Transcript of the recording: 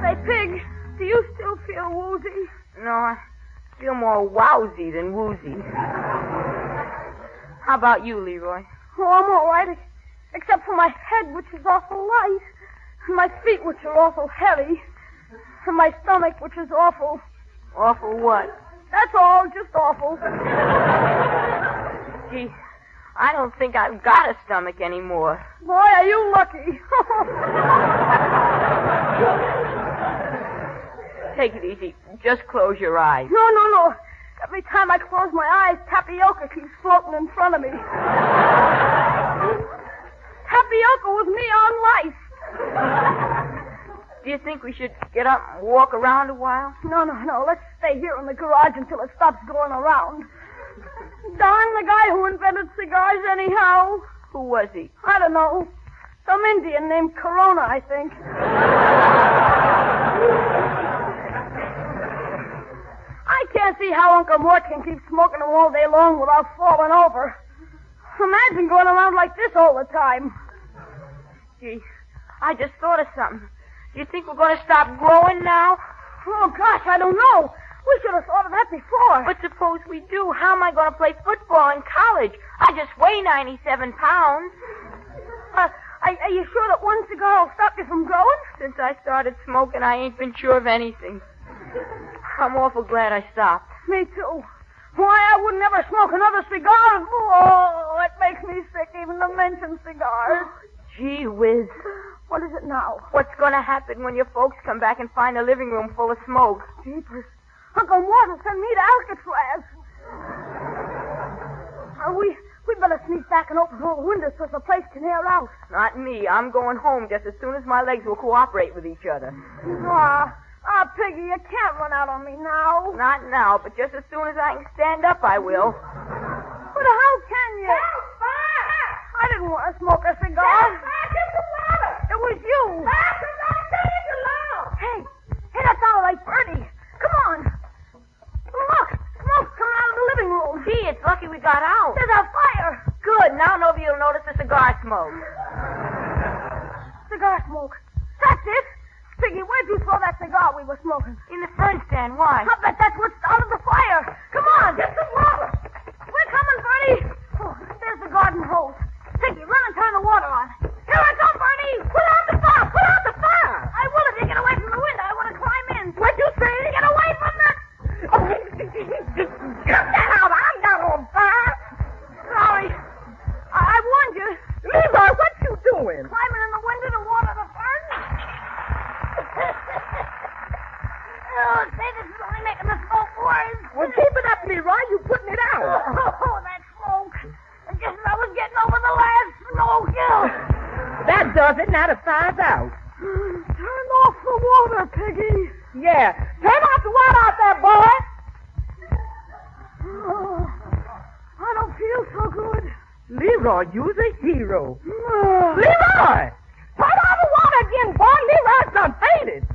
Say, Pig, do you still feel woozy? No, I feel more wowsy than woozy. How about you, Leroy? Oh, I'm all right, except for my head, which is awful light, and my feet, which are awful heavy, and my stomach, which is awful. Awful what? That's all, just awful. Gee, I don't think I've got a stomach anymore. Boy, are you lucky. Take it easy. Just close your eyes. No. Every time I close my eyes, tapioca keeps floating in front of me. Tapioca with me on life. Do you think we should get up and walk around a while? No. Let's stay here in the garage until it stops going around. Darn the guy who invented cigars anyhow. Who was he? I don't know. Some Indian named Corona, I think. I can't see how Uncle Mort can keep smoking them all day long without falling over. Imagine going around like this all the time. Gee, I just thought of something. Do you think we're going to stop growing now? Oh, gosh, I don't know. We should have thought of that before. But suppose we do. How am I going to play football in college? I just weigh 97 pounds. Are you sure that one cigar will stop you from growing? Since I started smoking, I ain't been sure of anything. I'm awful glad I stopped. Me too. Why, I wouldn't ever smoke another cigar. Oh, it makes me sick even to mention cigars. Gee whiz. What is it now? What's going to happen when your folks come back and find the living room full of smoke? Jeepers. Uncle Mort will send me to Alcatraz. We better sneak back and open all the windows so the place can air out. Not me. I'm going home just as soon as my legs will cooperate with each other. Piggy, you can't run out on me now. Not now, but just as soon as I can stand up, I will. But how can you? I didn't want to smoke a cigar. It was you. Hey, that's all right, Bertie. Come on. Look, smoke's coming out of the living room. Gee, it's lucky we got out. There's a fire. Good. Now nobody will notice the cigar smoke. Cigar smoke. That's it. Piggy, where'd you throw that cigar we were smoking? In the fern stand. Why? I bet that's what started the fire. Come on, get some water. We're coming, Bertie. Oh, there's the garden hose. Piggy, run and turn the water on. Here I come, Bertie. Put out the fire. Put out the fire. I will if you get away from the window. I want to climb in. What'd you say? Get away from the... Get out. I'm not on fire. Sorry. I warned you. Leroy, what you doing? Climbing in the window to water the ferns. Oh, say, this is only making the smoke worse. Well, keep it up, Leroy. You putting it out. Oh, that smoke. Just as I was getting over the last smoke hill. That does it. Now the fire's out. Turn off the water, Piggy. Yeah. Turn off the water out there, boy. Oh, I don't feel so good. Leroy, you's a hero. Leroy! Turn on the water again, boy. Leroy's done fainted.